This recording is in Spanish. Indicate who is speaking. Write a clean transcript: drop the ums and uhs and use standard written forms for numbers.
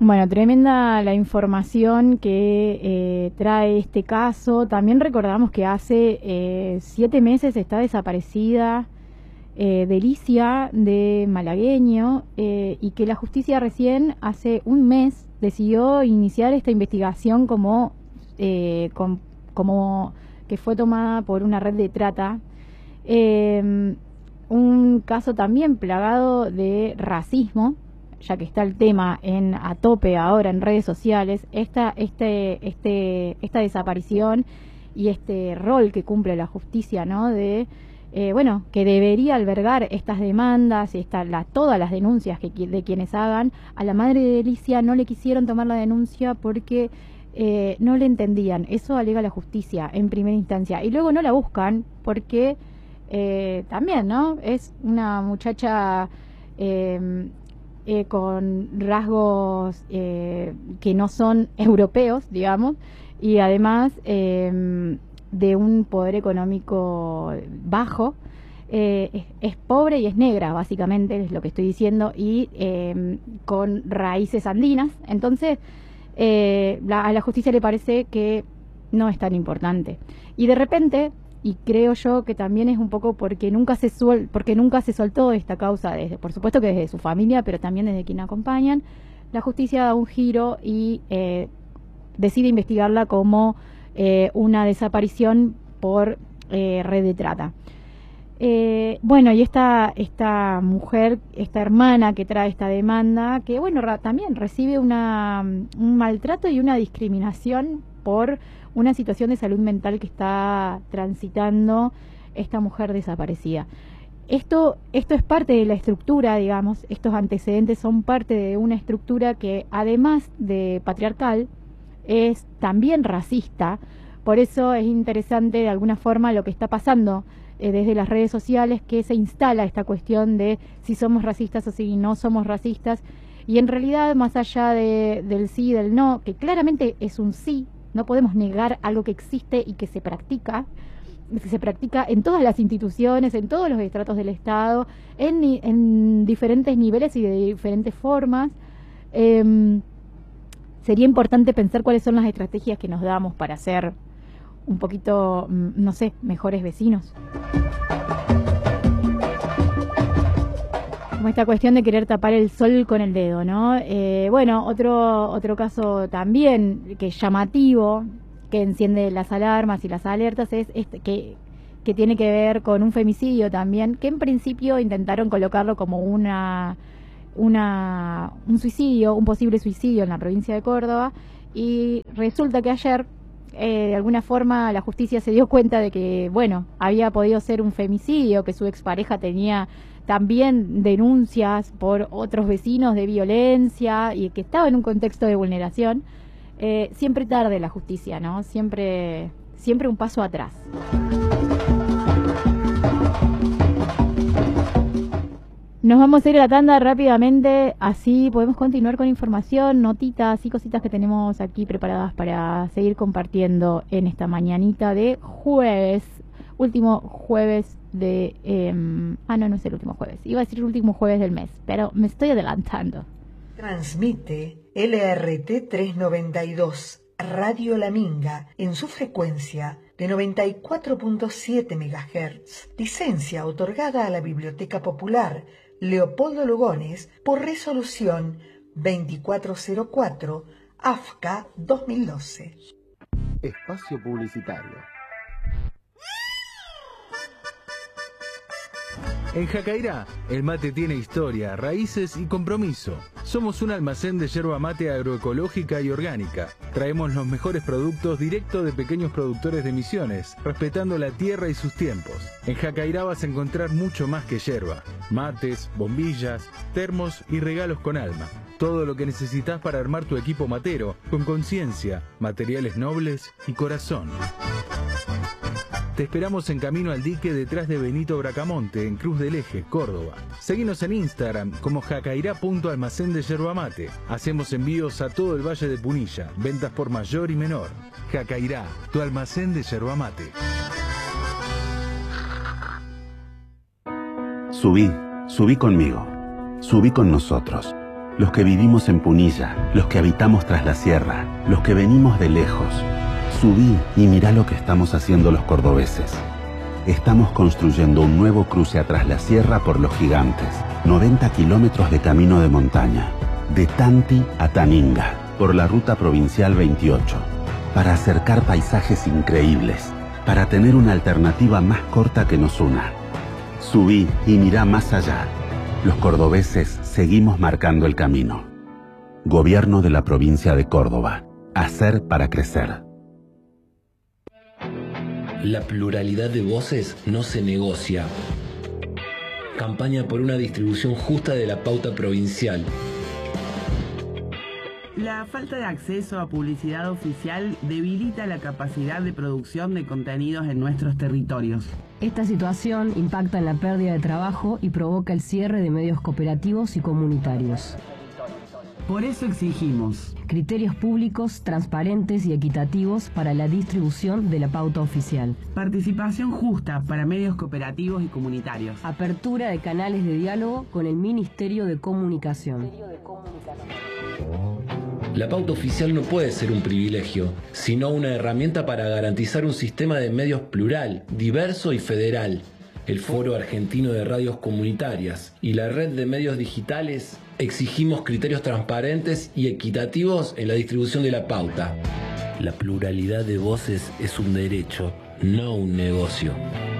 Speaker 1: Bueno, tremenda la información que trae este caso. También recordamos que hace 7 meses está desaparecida Delicia de Malagueño y que la justicia recién hace un mes decidió iniciar esta investigación como que fue tomada por una red de trata. Un caso también plagado de racismo, ya que está el tema a tope ahora en redes sociales, esta desaparición y este rol que cumple la justicia, ¿no? De que debería albergar estas demandas y todas las denuncias de quienes hagan. A la madre de Delicia no le quisieron tomar la denuncia porque no le entendían. Eso alega la justicia en primera instancia. Y luego no la buscan porque también, ¿no? Es una muchacha con rasgos que no son europeos, digamos, y además de un poder económico bajo. Es pobre y es negra, básicamente, es lo que estoy diciendo, y con raíces andinas. Entonces, a la justicia le parece que no es tan importante. Y de repente, y creo yo que también es un poco porque nunca se soltó esta causa, por supuesto que desde su familia, pero también desde quien acompañan, la justicia da un giro y decide investigarla como una desaparición por red de trata. Y esta mujer, esta hermana que trae esta demanda, que también recibe un maltrato y una discriminación por una situación de salud mental que está transitando esta mujer desaparecida. Esto es parte de la estructura, digamos, estos antecedentes son parte de una estructura que, además de patriarcal, es también racista. Por eso es interesante de alguna forma lo que está pasando desde las redes sociales, que se instala esta cuestión de si somos racistas o si no somos racistas, y en realidad, más allá del sí y del no, que claramente es un sí, no podemos negar algo que existe y que se practica en todas las instituciones, en todos los estratos del Estado, en diferentes niveles y de diferentes formas. Sería importante pensar cuáles son las estrategias que nos damos para ser un poquito, no sé, mejores vecinos. Como esta cuestión de querer tapar el sol con el dedo, ¿no? Otro caso también que es llamativo, que enciende las alarmas y las alertas, es que tiene que ver con un femicidio también, que en principio intentaron colocarlo como un suicidio, un posible suicidio en la provincia de Córdoba, y resulta que ayer de alguna forma la justicia se dio cuenta de que, había podido ser un femicidio, que su expareja tenía también denuncias por otros vecinos de violencia y que estaba en un contexto de vulneración. Siempre tarde la justicia, ¿no? Siempre un paso atrás. Nos vamos a ir a la tanda rápidamente, así podemos continuar con información, notitas y cositas que tenemos aquí preparadas para seguir compartiendo en esta mañanita de jueves, último jueves de... no es el último jueves, iba a decir el último jueves del mes, pero me estoy adelantando.
Speaker 2: Transmite LRT 392, Radio La Minga, en su frecuencia de 94.7 MHz. Licencia otorgada a la Biblioteca Popular Leopoldo Lugones por resolución 2404 AFCA 2012.
Speaker 3: Espacio publicitario. En Jacairá, el mate tiene historia, raíces y compromiso. Somos un almacén de yerba mate agroecológica y orgánica. Traemos los mejores productos directo de pequeños productores de Misiones, respetando la tierra y sus tiempos. En Jacairá vas a encontrar mucho más que yerba. Mates, bombillas, termos y regalos con alma. Todo lo que necesitas para armar tu equipo matero, con conciencia, materiales nobles y corazón. Te esperamos en Camino al Dique, detrás de Benito Bracamonte, en Cruz del Eje, Córdoba. Seguinos en Instagram como jacairá.almacén de yerba mate. Hacemos envíos a todo el Valle de Punilla, ventas por mayor y menor. Jacairá, tu almacén de yerba mate.
Speaker 4: Subí conmigo, subí con nosotros. los que vivimos en Punilla, los que habitamos tras la sierra, los que venimos de lejos. Subí y mirá lo que estamos haciendo los cordobeses. Estamos construyendo un nuevo cruce atrás la sierra por Los Gigantes, 90 kilómetros de camino de montaña, de Tanti a Taninga, por la ruta provincial 28, para acercar paisajes increíbles, para tener una alternativa más corta que nos una. Subí y mirá más allá. Los cordobeses seguimos marcando el camino. Gobierno de la provincia de Córdoba. Hacer para crecer.
Speaker 5: La pluralidad de voces no se negocia. Campaña por una distribución justa de la pauta provincial.
Speaker 6: La falta de acceso a publicidad oficial debilita la capacidad de producción de contenidos en nuestros territorios.
Speaker 7: Esta situación impacta en la pérdida de trabajo y provoca el cierre de medios cooperativos y comunitarios.
Speaker 6: Por eso exigimos
Speaker 7: criterios públicos, transparentes y equitativos para la distribución de la pauta oficial.
Speaker 6: Participación justa para medios cooperativos y comunitarios.
Speaker 7: Apertura de canales de diálogo con el Ministerio de Comunicación.
Speaker 5: La pauta oficial no puede ser un privilegio, sino una herramienta para garantizar un sistema de medios plural, diverso y federal. El Foro Argentino de Radios Comunitarias y la Red de Medios Digitales exigimos criterios transparentes y equitativos en la distribución de la pauta. La pluralidad de voces es un derecho, no un negocio.